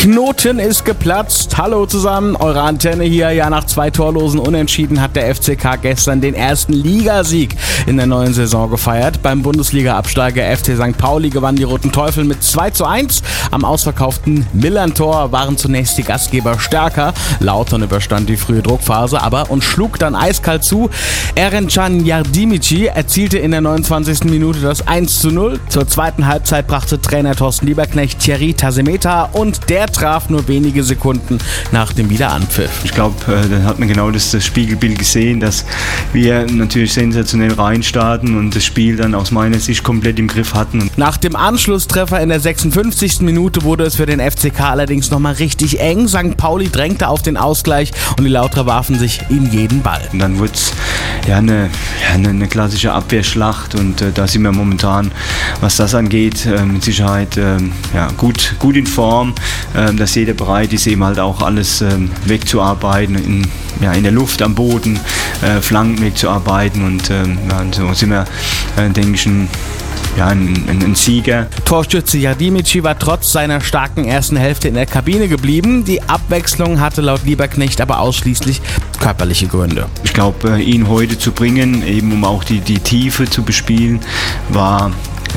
Knoten ist geplatzt. Hallo zusammen, eure Antenne hier. Ja, nach 2 torlosen Unentschieden hat der FCK gestern den ersten Ligasieg in der neuen Saison gefeiert. Beim Bundesliga-Absteiger FC St. Pauli gewannen die Roten Teufel mit 2:1. Am ausverkauften Millern-Tor waren zunächst die Gastgeber stärker. Lautern überstand die frühe Druckphase und schlug dann eiskalt zu. Erencan Yardimici erzielte in der 29. Minute das 1:0. Zur zweiten Halbzeit brachte Trainer Thorsten Lieberknecht Thierry Tasemeta und der traf nur wenige Sekunden nach dem Wiederanpfiff. Ich glaube, da hat man genau das Spiegelbild gesehen, dass wir natürlich sensationell reinstarten und das Spiel dann aus meiner Sicht komplett im Griff hatten. Nach dem Anschlusstreffer in der 56. Minute wurde es für den FCK allerdings nochmal richtig eng. St. Pauli drängte auf den Ausgleich und die Lauterer warfen sich in jeden Ball. Und dann wurde es eine klassische Abwehrschlacht und da sind wir momentan, was das angeht, mit Sicherheit gut in Form, dass jeder bereit ist, eben halt auch alles wegzuarbeiten, in der Luft, am Boden, Flanken wegzuarbeiten und so sind wir, denke ich, ein Sieger. Torschütze Yardimici war trotz seiner starken ersten Hälfte in der Kabine geblieben. Die Abwechslung hatte laut Lieberknecht aber ausschließlich körperliche Gründe. Ich glaube, ihn heute zu bringen, eben um auch die Tiefe zu bespielen, war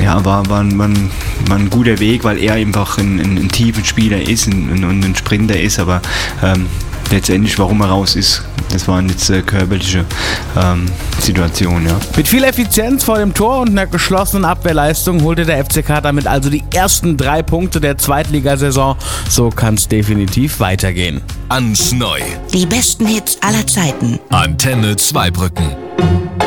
ein guter Weg, weil er einfach ein tiefen Spieler ist und ein Sprinter ist, aber letztendlich, warum er raus ist, das waren jetzt körperliche Situationen. Ja. Mit viel Effizienz vor dem Tor und einer geschlossenen Abwehrleistung holte der FCK damit also die ersten 3 Punkte der Zweitligasaison. So kann es definitiv weitergehen. Ans Neu. Die besten Hits aller Zeiten. Antenne Zweibrücken.